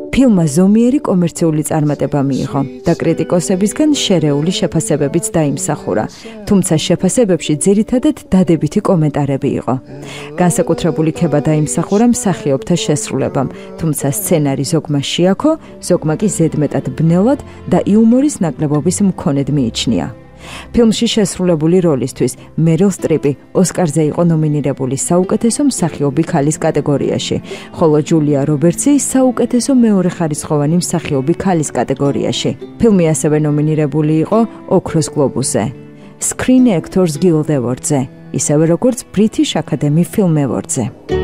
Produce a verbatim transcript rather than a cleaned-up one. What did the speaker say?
ფილმმა ზომიერი კომერციული წარმატება მიიღო და კრიტიკოსებისგან შერეული შეფასებებიც დაიმსახურა, თუმცა შეფასებებში ძირითადად დადებითი კომენტარები იყო. განსაკუთრებული ქება დაიმსახურა მსახიობთა შესრულებამ, თუმცა სცენარი ზოგმა შეაქო, ზოგმა კი ზედმეტად ბნელად და იუმორის ნაკლებობის მქონედ მიიჩნია. ფილმში შესრულებული როლისთვის მერილ სტრიპი ოსკარზე იყო ნომინირებული საუკეთესო მსახიობი ქალის კატეგორიაში, ხოლო ჯულია რობერტსი საუკეთესო მეორეხარისხოვანი მსახიობი ქალის კატეგორიაში. ფილმი ასევე ნომინირებული იყო ოქროს გლობუსზე, Screen Actors Guild Awardზე, ისევე როგორც British Academy Film Awardზე.